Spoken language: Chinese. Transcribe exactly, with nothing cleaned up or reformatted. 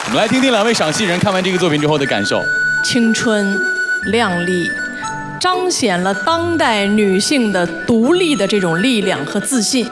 我们来听听两位赏析人看完这个作品之后的感受。 青春、靓丽，彰显了当代女性的独立的这种力量和自信。